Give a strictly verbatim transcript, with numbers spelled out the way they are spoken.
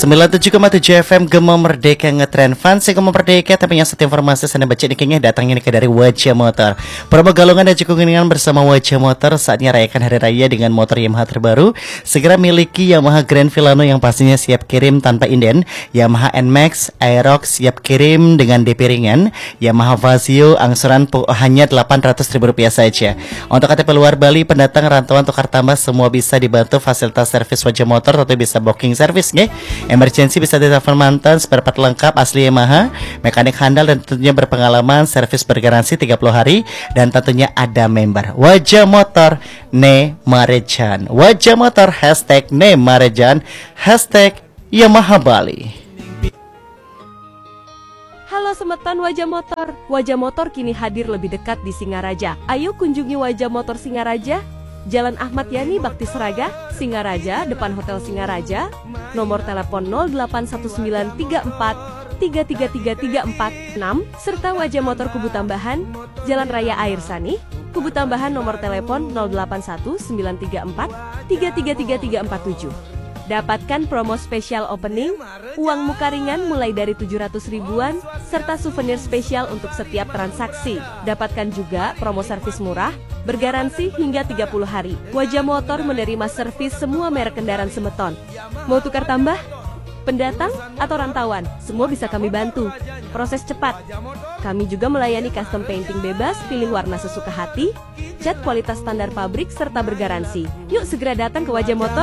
sembilan puluh tujuh koma tujuh F M Gema Merdeka ngetren fans Gema Merdeka. Tapi yang satu informasi saya baca di kayaknya datangnya ke dari Wajah Motor. Promo galongan dan juga kuningan bersama Wajah Motor saatnya rayakan hari raya dengan motor Yamaha terbaru. Segera miliki Yamaha Grand Villano yang pastinya siap kirim tanpa inden. Yamaha N-Max Aerox siap kirim dengan D P ringan. Yamaha Vazio angsuran hanya delapan ratus ribu rupiah saja. Untuk K T P luar Bali, pendatang, rantauan, tukar tambah semua bisa dibantu fasilitas servis Wajah Motor. Tentu bisa booking service nge. Emergency bisa ditelepon mantan, spare part lengkap asli Yamaha, mekanik handal dan tentunya berpengalaman, servis bergaransi tiga puluh hari dan tentunya ada member. Wajah Motor Ne Marejan. Wajah Motor hashtag Ne Marejan, hashtag Yamaha Bali. Halo semeton Wajah Motor. Wajah Motor kini hadir lebih dekat di Singaraja. Ayo kunjungi Wajah Motor Singaraja, Jalan Ahmad Yani Bakti Seraga, Singaraja, depan Hotel Singaraja. Nomor telepon nol delapan satu sembilan tiga empat tiga tiga tiga tiga empat enam serta Wajah Motor Kubu Tambahan, Jalan Raya Air Sani, Kubu Tambahan. Nomor telepon nol delapan satu sembilan tiga empat tiga tiga tiga tiga empat tujuh. Dapatkan promo spesial opening, uang muka ringan mulai dari tujuh ratus ribuan, serta souvenir spesial untuk setiap transaksi. Dapatkan juga promo servis murah, bergaransi hingga tiga puluh hari. Wajah Motor menerima servis semua merek kendaraan semeton. Mau tukar tambah? Pendatang atau rantauan? Semua bisa kami bantu. Proses cepat. Kami juga melayani custom painting bebas, pilih warna sesuka hati, cat kualitas standar pabrik, serta bergaransi. Yuk segera datang ke Wajah Motor.